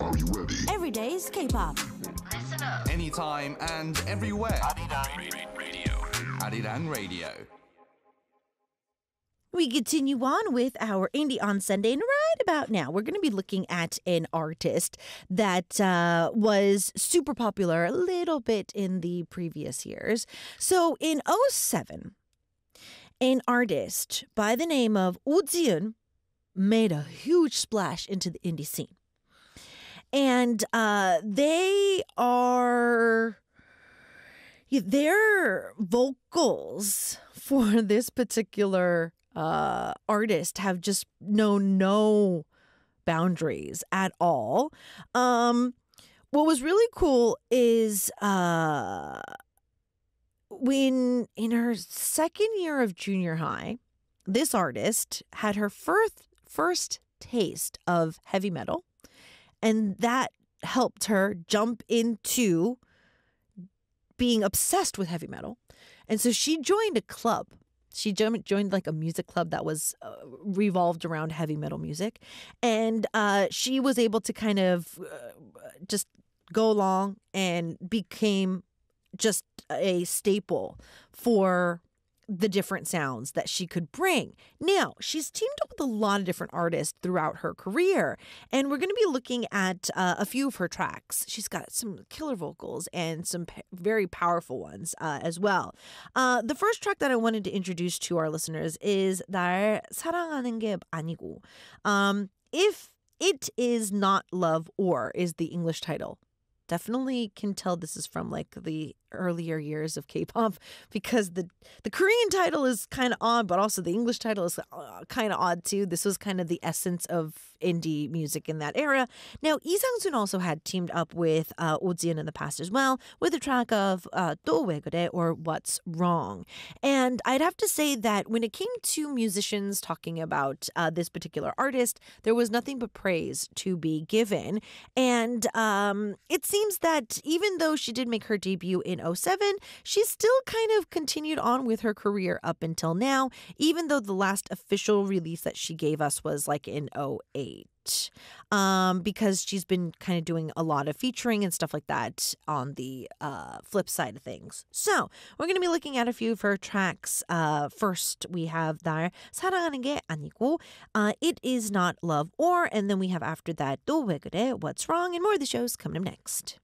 Are you ready? Every day's K-pop. Listen up. Anytime and everywhere. Arirang Radio. We continue on with our Indie on Sunday, and right about now, we're going to be looking at an artist that was super popular a little bit in the previous years. So in '07, an artist by the name of Woo Ji-eun made a huge splash into the indie scene. And their vocals for this particular artist have just known no boundaries at all. What was really cool is when in her second year of junior high, this artist had her first taste of heavy metal, and that helped her jump into being obsessed with heavy metal. And so she joined a club. She joined like a music club that was revolved around heavy metal music. And she was able to kind of just go along and became just a staple for the different sounds that she could bring. Now, she's teamed up with a lot of different artists throughout her career, and we're going to be looking at a few of her tracks. She's got some killer vocals and some very powerful ones as well. The first track that I wanted to introduce to our listeners is 날 사랑하는 게 아니고. If It Is Not Love Or is the English title. Definitely can tell this is from like the earlier years of K-pop, because the Korean title is kind of odd, but also the English title is kind of odd too. This was kind of the essence of indie music in that era. Now, Lee Sang-soon also had teamed up with Woo Ji-eun in the past as well with a track of 또 왜 그래, or What's Wrong. And I'd have to say that when it came to musicians talking about this particular artist, there was nothing but praise to be given. And it seems that even though she did make her debut in '07, she still kind of continued on with her career up until now, even though the last official release that she gave us was like in '08. Because she's been kind of doing a lot of featuring and stuff like that on the flip side of things. So we're going to be looking at a few of her tracks. First, we have 날 사랑하는 게 아니고, It Is Not Love Or, and then we have after that 또 왜 그래, What's Wrong, and more of the shows coming up next.